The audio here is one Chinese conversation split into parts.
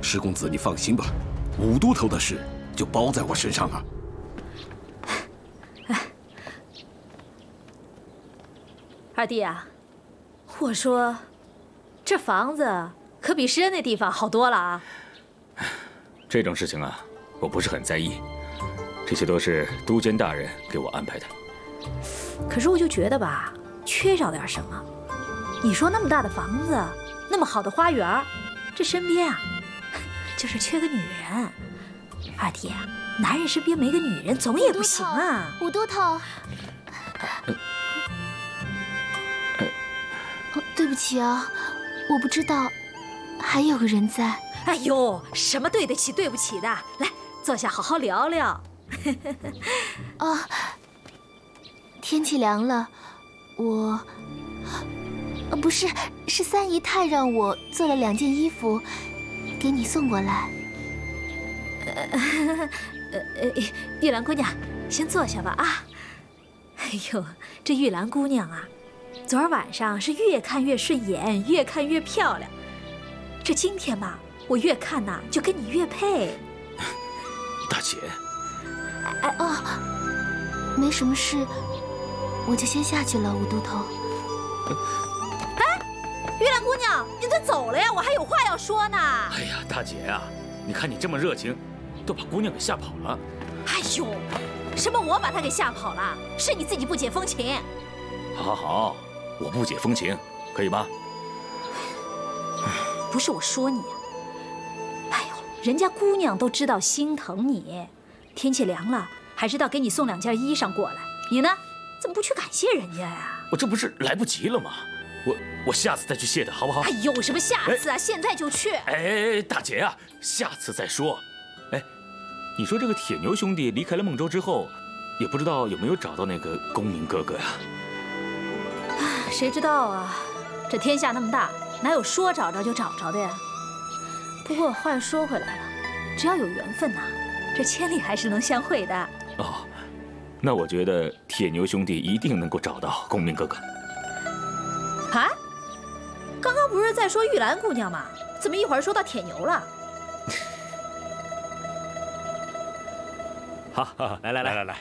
施公子，你放心吧，武都头的事就包在我身上了。 二弟啊，我说，这房子可比施恩那地方好多了啊。 这种事情啊，我不是很在意，这些都是都监大人给我安排的。 可是我就觉得吧，缺少点什么。你说那么大的房子，那么好的花园，这身边啊，就是缺个女人。二弟啊，男人身边没个女人总也不行啊。 武都头，对不起啊，我不知道还有个人在。 哎呦，什么对得起对不起的？来，坐下好好聊聊。 啊，天气凉了，我，不是，是三姨太让我做了2件衣服，给你送过来。 玉兰姑娘，先坐下吧啊。哎呦，这玉兰姑娘啊，昨儿晚上是越看越顺眼，越看越漂亮。这今天吧，我越看呐，就跟你越配。 大姐， 没什么事，我就先下去了，武都头。 玉兰姑娘，你怎么走了呀？我还有话要说呢。 哎呀，大姐啊，你看你这么热情，都把姑娘给吓跑了。 哎呦，什么我把她给吓跑了？是你自己不解风情。 好，我不解风情，可以吗？ 不是我说你啊，哎呦，人家姑娘都知道心疼你，天气凉了，还知道给你送2件衣裳过来。你呢，怎么不去感谢人家呀？ 我这不是来不及了吗？我下次再去谢他，好不好？ 哎，有什么下次啊？现在就去。 哎，大姐啊，下次再说。哎，你说这个铁牛兄弟离开了孟州之后，也不知道有没有找到那个公明哥哥呀？ 谁知道啊？这天下那么大，哪有说找着就找着的呀？不过话又说回来了，只要有缘分呐，这千里还是能相会的。 哦，那我觉得铁牛兄弟一定能够找到公明哥哥。 啊？刚刚不是在说玉兰姑娘吗？怎么一会儿说到铁牛了？ 好，来。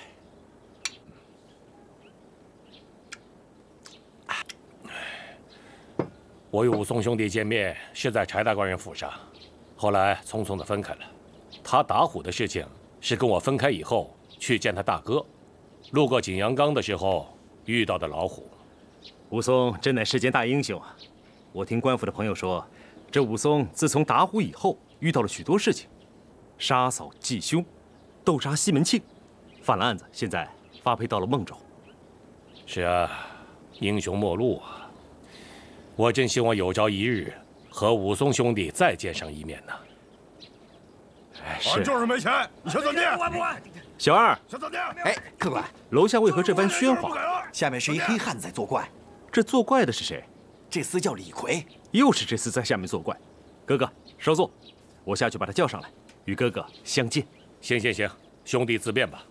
我与武松兄弟见面是在柴大官人府上，后来匆匆的分开了。他打虎的事情是跟我分开以后去见他大哥，路过景阳冈的时候遇到的老虎。 武松真乃世间大英雄啊！我听官府的朋友说，这武松自从打虎以后，遇到了许多事情，杀嫂继兄，斗杀西门庆，犯了案子，现在发配到了孟州。 是啊，英雄末路啊！我真希望有朝一日和武松兄弟再见上一面呢。 是， 就是没钱，你小怎地？ 不管！ 小二， 小怎地？ 哎，客官， 楼下为何这般喧哗？ 下面是一黑汉子在作怪。 这作怪的是谁？ 这厮叫李逵， 又是这厮在下面作怪。哥哥，稍坐，我下去把他叫上来，与哥哥相见。 行，兄弟自便吧。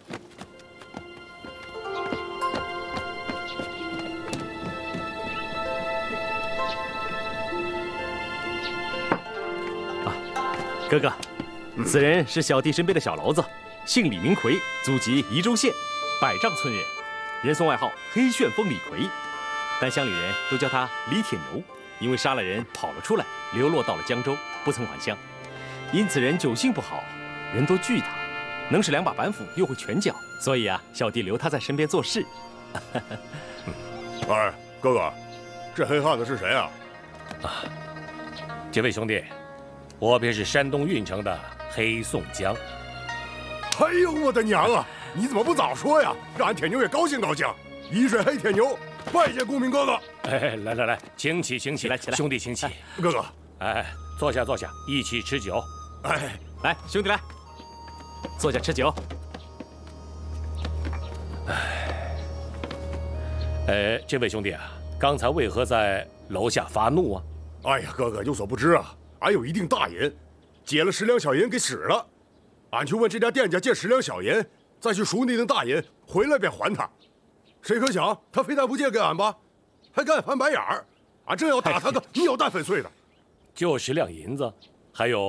哥哥，此人是小弟身边的小牢子，姓李名逵，祖籍宜州县百丈村人，人送外号黑旋风李逵，但乡里人都叫他李铁牛，因为杀了人跑了出来，流落到了江州，不曾返乡。因此人酒性不好，人多惧他，能使2把板斧，又会拳脚，所以啊，小弟留他在身边做事。 哎，哥哥，这黑汉子是谁啊？ 这位兄弟，我便是山东运城的黑宋江。 哎呦，我的娘啊！你怎么不早说呀？让俺铁牛也高兴高兴。一水黑铁牛，拜见公明哥哥。 哎，来，请起， 来， 兄弟请起。 哥哥， 哎，坐下，一起吃酒。 哎， 来，兄弟来，坐下吃酒。 这位兄弟啊，刚才为何在楼下发怒啊？ 哎呀，哥哥有所不知啊，俺有一锭大银，借了10两小银给使了。俺去问这家店家借10两小银，再去赎那锭大银，回来便还他。谁可想他非但不借给俺吧，还敢翻白眼儿。俺正要打他个尿蛋粉碎的。 就10两银子，还有